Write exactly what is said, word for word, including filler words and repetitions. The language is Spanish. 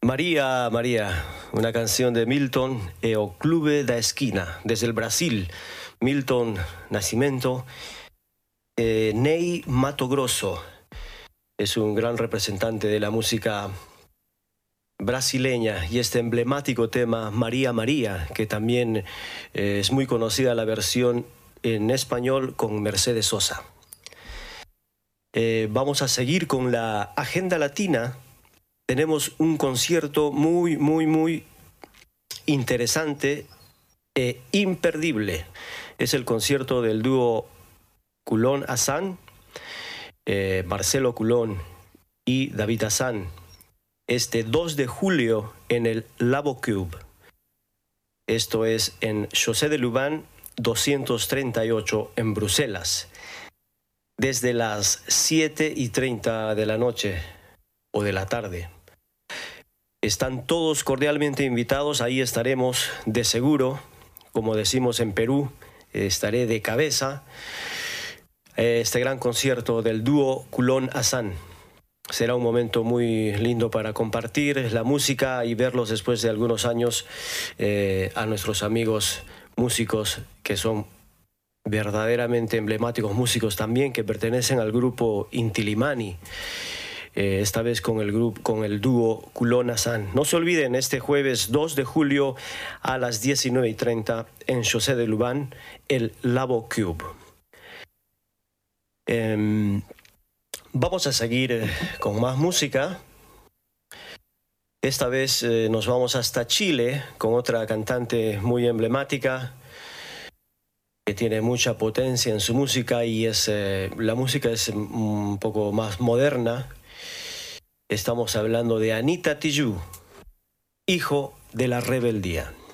María, María, una canción de Milton e o Clube da Esquina, desde el Brasil. Milton Nascimento, eh, Ney Matogrosso, es un gran representante de la música brasileña, y este emblemático tema María, María, que también eh, es muy conocida la versión en español con Mercedes Sosa. Eh, vamos a seguir con la agenda latina. Tenemos un concierto muy, muy, muy interesante e imperdible. Es el concierto del dúo Culón-Hassan, eh, Marcelo Culón y David Hassan, este dos de julio en el Labo Cube. Esto es en Chaussée de Louvain doscientos treinta y ocho en Bruselas, desde las siete y treinta de la noche o de la tarde. Están todos cordialmente invitados, ahí estaremos de seguro, como decimos en Perú, estaré de cabeza. Este gran concierto del dúo Culón-Hassan será un momento muy lindo para compartir la música y verlos después de algunos años, eh, a nuestros amigos músicos que son verdaderamente emblemáticos músicos también, que pertenecen al grupo Inti Illimani. Eh, esta vez con el grupo, con el dúo Culón-Hassan. No se olviden, este jueves dos de julio a las diecinueve y treinta en Chaussée de Louvain, el Labo Cube. Eh, vamos a seguir con más música. Esta vez eh, nos vamos hasta Chile con otra cantante muy emblemática que tiene mucha potencia en su música, y es, eh, la música es un poco más moderna. Estamos hablando de Anita Tijoux, Hijo de la Rebeldía.